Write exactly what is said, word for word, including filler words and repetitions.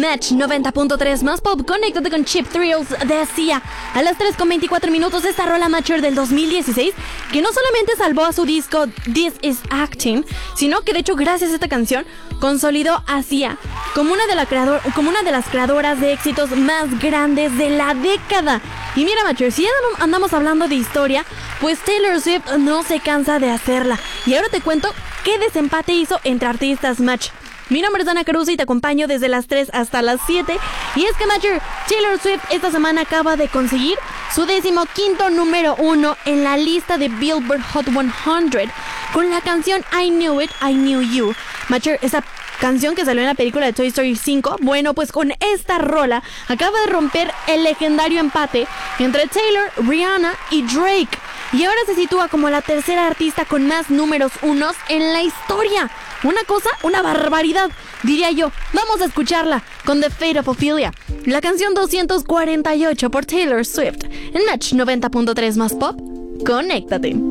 Match noventa punto tres más pop, conéctate con Cheap Thrills de Sia. A las tres con veinticuatro minutos, esta rola Mature del dos mil dieciséis, que no solamente salvó a su disco This Is Acting, sino que de hecho gracias a esta canción consolidó a Sia como una de, la creador, como una de las creadoras de éxitos más grandes de la década. Y mira Mature, si ya andamos hablando de historia, pues Taylor Swift no se cansa de hacerla. Y ahora te cuento qué desempate hizo entre artistas Match. Mi nombre es Ana Caruso y te acompaño desde las tres hasta las siete. Y es que Mature, Taylor Swift esta semana acaba de conseguir su decimoquinto número uno en la lista de Billboard Hot cien con la canción I Knew It, I Knew You. Mature, esa canción que salió en la película de Toy Story cinco, bueno, pues con esta rola acaba de romper el legendario empate entre Taylor, Rihanna y Drake. Y ahora se sitúa como la tercera artista con más números unos en la historia. Una cosa, una barbaridad, diría yo. Vamos a escucharla con The Fate of Ophelia, la canción doscientos cuarenta y ocho por Taylor Swift, en Match noventa punto tres más pop. Conéctate.